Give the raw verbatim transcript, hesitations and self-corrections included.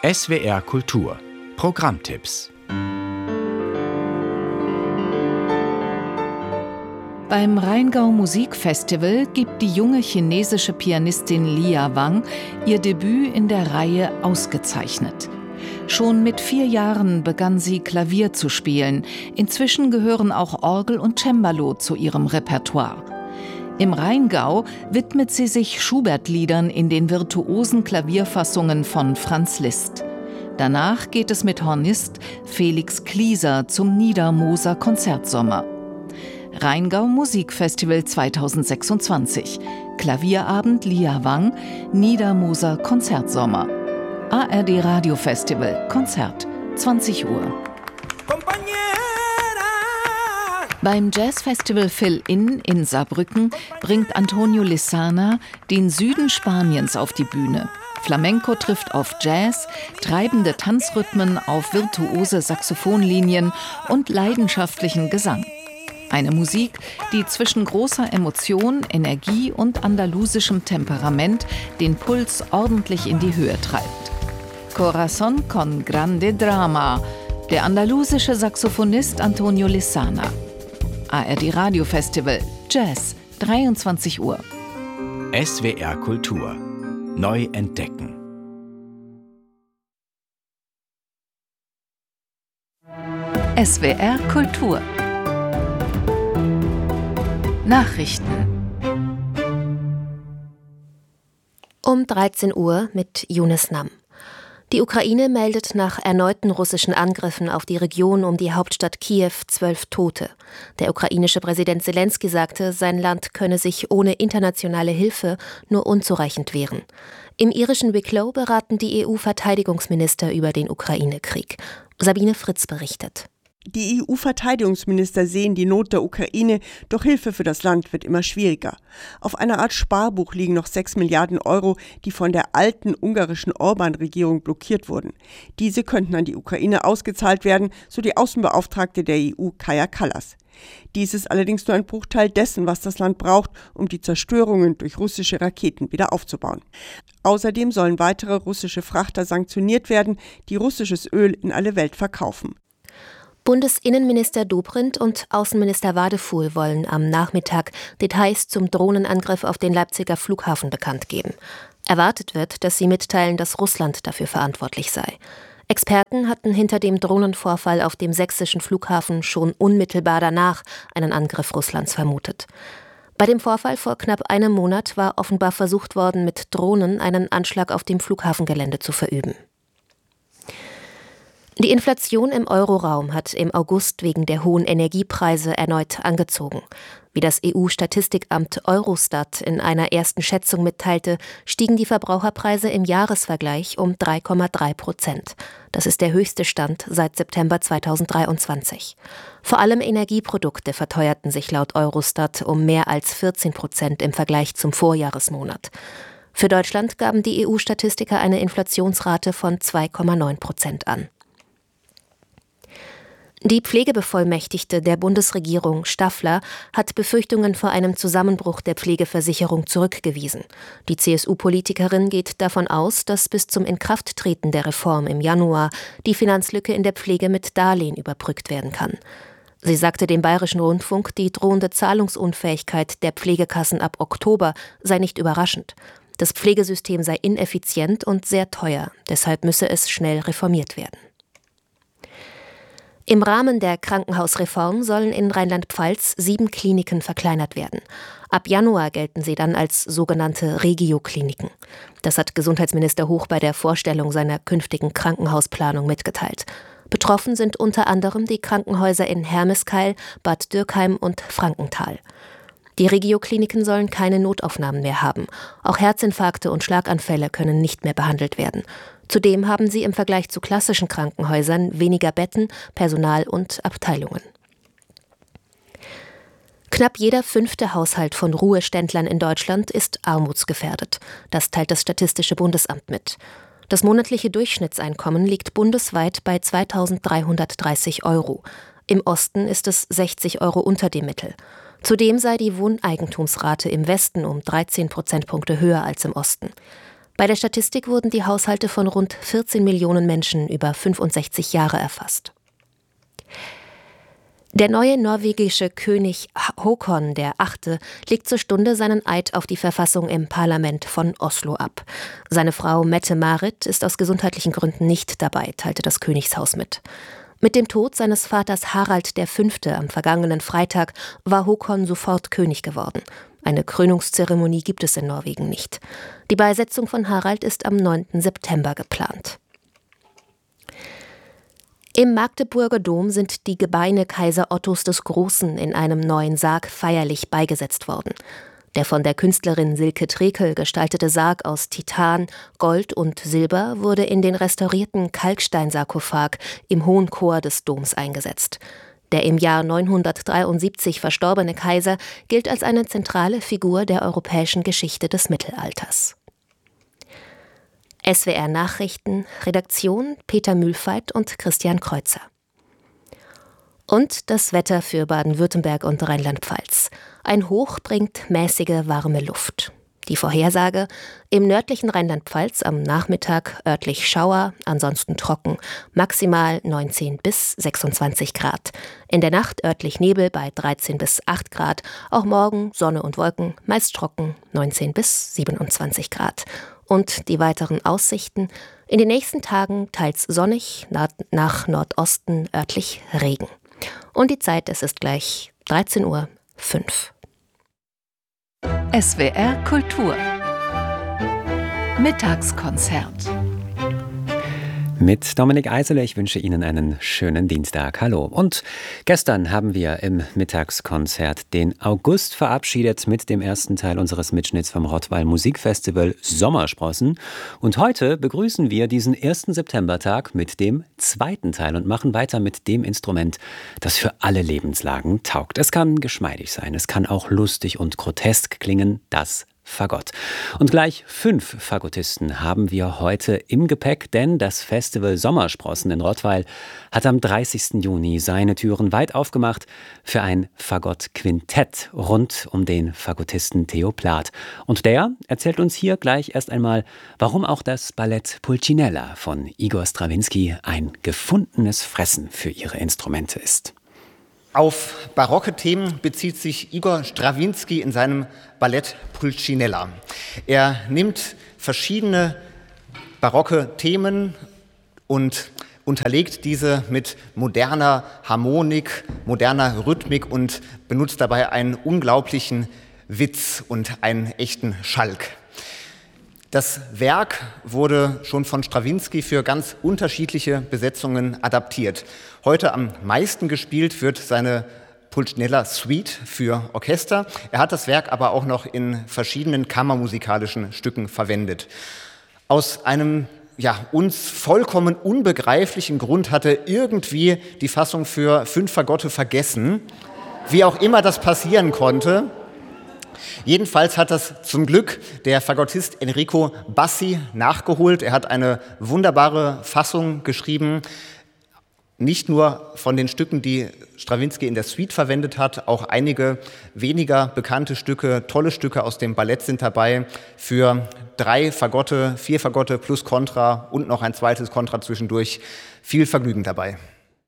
S W R Kultur Programmtipps. Beim Rheingau Musikfestival gibt die junge chinesische Pianistin Lia Wang ihr Debüt in der Reihe Ausgezeichnet. Schon mit vier Jahren begann sie Klavier zu spielen. Inzwischen gehören auch Orgel und Cembalo zu ihrem Repertoire. Im Rheingau widmet sie sich Schubert-Liedern in den virtuosen Klavierfassungen von Franz Liszt. Danach geht es mit Hornist Felix Klieser zum Niedermoser Konzertsommer. Rheingau Musikfestival zweitausendsechsundzwanzig. Klavierabend Lia Wang, Niedermoser Konzertsommer. A R D Radio Festival, Konzert, zwanzig Uhr. Beim Jazzfestival Fill-In in Saarbrücken bringt Antonio Lissana den Süden Spaniens auf die Bühne. Flamenco trifft auf Jazz, treibende Tanzrhythmen auf virtuose Saxophonlinien und leidenschaftlichen Gesang. Eine Musik, die zwischen großer Emotion, Energie und andalusischem Temperament den Puls ordentlich in die Höhe treibt. Corazón con grande drama, der andalusische Saxophonist Antonio Lissana. A R D Radio Festival, Jazz, dreiundzwanzig Uhr. S W R Kultur. Neu entdecken. S W R Kultur. Nachrichten. Um dreizehn Uhr mit Yunus Nam. Die Ukraine meldet nach erneuten russischen Angriffen auf die Region um die Hauptstadt Kiew zwölf Tote. Der ukrainische Präsident Selenskyj sagte, sein Land könne sich ohne internationale Hilfe nur unzureichend wehren. Im irischen Wicklow beraten die E U-Verteidigungsminister über den Ukraine-Krieg. Sabine Fritz berichtet. Die E U-Verteidigungsminister sehen die Not der Ukraine, doch Hilfe für das Land wird immer schwieriger. Auf einer Art Sparbuch liegen noch sechs Milliarden Euro, die von der alten ungarischen Orban-Regierung blockiert wurden. Diese könnten an die Ukraine ausgezahlt werden, so die Außenbeauftragte der E U, Kaja Kallas. Dies ist allerdings nur ein Bruchteil dessen, was das Land braucht, um die Zerstörungen durch russische Raketen wieder aufzubauen. Außerdem sollen weitere russische Frachter sanktioniert werden, die russisches Öl in alle Welt verkaufen. Bundesinnenminister Dobrindt und Außenminister Wadefuhl wollen am Nachmittag Details zum Drohnenangriff auf den Leipziger Flughafen bekannt geben. Erwartet wird, dass sie mitteilen, dass Russland dafür verantwortlich sei. Experten hatten hinter dem Drohnenvorfall auf dem sächsischen Flughafen schon unmittelbar danach einen Angriff Russlands vermutet. Bei dem Vorfall vor knapp einem Monat war offenbar versucht worden, mit Drohnen einen Anschlag auf dem Flughafengelände zu verüben. Die Inflation im Euroraum hat im August wegen der hohen Energiepreise erneut angezogen. Wie das E U-Statistikamt Eurostat in einer ersten Schätzung mitteilte, stiegen die Verbraucherpreise im Jahresvergleich um drei Komma drei Prozent. Das ist der höchste Stand seit September zweitausenddreiundzwanzig. Vor allem Energieprodukte verteuerten sich laut Eurostat um mehr als vierzehn Prozent im Vergleich zum Vorjahresmonat. Für Deutschland gaben die E U-Statistiker eine Inflationsrate von zwei Komma neun Prozent an. Die Pflegebevollmächtigte der Bundesregierung, Staffler, hat Befürchtungen vor einem Zusammenbruch der Pflegeversicherung zurückgewiesen. Die C S U-Politikerin geht davon aus, dass bis zum Inkrafttreten der Reform im Januar die Finanzlücke in der Pflege mit Darlehen überbrückt werden kann. Sie sagte dem Bayerischen Rundfunk, die drohende Zahlungsunfähigkeit der Pflegekassen ab Oktober sei nicht überraschend. Das Pflegesystem sei ineffizient und sehr teuer, deshalb müsse es schnell reformiert werden. Im Rahmen der Krankenhausreform sollen in Rheinland-Pfalz sieben Kliniken verkleinert werden. Ab Januar gelten sie dann als sogenannte Regio-Kliniken. Das hat Gesundheitsminister Hoch bei der Vorstellung seiner künftigen Krankenhausplanung mitgeteilt. Betroffen sind unter anderem die Krankenhäuser in Hermeskeil, Bad Dürkheim und Frankenthal. Die Regio-Kliniken sollen keine Notaufnahmen mehr haben. Auch Herzinfarkte und Schlaganfälle können nicht mehr behandelt werden. Zudem haben sie im Vergleich zu klassischen Krankenhäusern weniger Betten, Personal und Abteilungen. Knapp jeder fünfte Haushalt von Ruheständlern in Deutschland ist armutsgefährdet. Das teilt das Statistische Bundesamt mit. Das monatliche Durchschnittseinkommen liegt bundesweit bei zweitausenddreihundertdreißig Euro. Im Osten ist es sechzig Euro unter dem Mittel. Zudem sei die Wohneigentumsrate im Westen um dreizehn Prozentpunkte höher als im Osten. Bei der Statistik wurden die Haushalte von rund vierzehn Millionen Menschen über fünfundsechzig Jahre erfasst. Der neue norwegische König Håkon der Achte legt zur Stunde seinen Eid auf die Verfassung im Parlament von Oslo ab. Seine Frau Mette-Marit ist aus gesundheitlichen Gründen nicht dabei, teilte das Königshaus mit. Mit dem Tod seines Vaters Harald der Fünfte am vergangenen Freitag war Håkon sofort König geworden. Eine Krönungszeremonie gibt es in Norwegen nicht. Die Beisetzung von Harald ist am neunten September geplant. Im Magdeburger Dom sind die Gebeine Kaiser Ottos des Großen in einem neuen Sarg feierlich beigesetzt worden. Der von der Künstlerin Silke Trekel gestaltete Sarg aus Titan, Gold und Silber wurde in den restaurierten Kalksteinsarkophag im Hohen Chor des Doms eingesetzt. Der im Jahr neunhundertdreiundsiebzig verstorbene Kaiser gilt als eine zentrale Figur der europäischen Geschichte des Mittelalters. S W R Nachrichten, Redaktion Peter Mühlfeit und Christian Kreuzer. Und das Wetter für Baden-Württemberg und Rheinland-Pfalz. Ein Hoch bringt mäßige, warme Luft. Die Vorhersage: im nördlichen Rheinland-Pfalz am Nachmittag örtlich Schauer, ansonsten trocken, maximal neunzehn bis sechsundzwanzig Grad. In der Nacht örtlich Nebel bei dreizehn bis acht Grad, auch morgen Sonne und Wolken, meist trocken, neunzehn bis siebenundzwanzig Grad. Und die weiteren Aussichten: in den nächsten Tagen teils sonnig, nach Nordosten örtlich Regen. Und die Zeit, es ist gleich dreizehn Uhr fünf. S W R Kultur Mittagskonzert mit Dominik Eisele. Ich wünsche Ihnen einen schönen Dienstag. Hallo. Und gestern haben wir im Mittagskonzert den August verabschiedet mit dem ersten Teil unseres Mitschnitts vom Rottweil Musikfestival Sommersprossen. Und heute begrüßen wir diesen ersten Septembertag mit dem zweiten Teil und machen weiter mit dem Instrument, das für alle Lebenslagen taugt. Es kann geschmeidig sein, es kann auch lustig und grotesk klingen, das Fagott. Und gleich fünf Fagottisten haben wir heute im Gepäck, denn das Festival Sommersprossen in Rottweil hat am dreißigsten Juni seine Türen weit aufgemacht für ein Fagott-Quintett rund um den Fagottisten Theo Plath. Und der erzählt uns hier gleich erst einmal, warum auch das Ballett Pulcinella von Igor Strawinski ein gefundenes Fressen für ihre Instrumente ist. Auf barocke Themen bezieht sich Igor Strawinski in seinem Ballett Pulcinella. Er nimmt verschiedene barocke Themen und unterlegt diese mit moderner Harmonik, moderner Rhythmik und benutzt dabei einen unglaublichen Witz und einen echten Schalk. Das Werk wurde schon von Strawinski für ganz unterschiedliche Besetzungen adaptiert. Heute am meisten gespielt wird seine Pulcinella Suite für Orchester. Er hat das Werk aber auch noch in verschiedenen kammermusikalischen Stücken verwendet. Aus einem ja, uns vollkommen unbegreiflichen Grund hat er irgendwie die Fassung für fünf Fagotte vergessen. Wie auch immer das passieren konnte. Jedenfalls hat das zum Glück der Fagottist Enrico Bassi nachgeholt. Er hat eine wunderbare Fassung geschrieben, nicht nur von den Stücken, die Strawinski in der Suite verwendet hat, auch einige weniger bekannte Stücke, tolle Stücke aus dem Ballett sind dabei, für drei Fagotte, vier Fagotte plus Kontra und noch ein zweites Kontra zwischendurch. Viel Vergnügen dabei.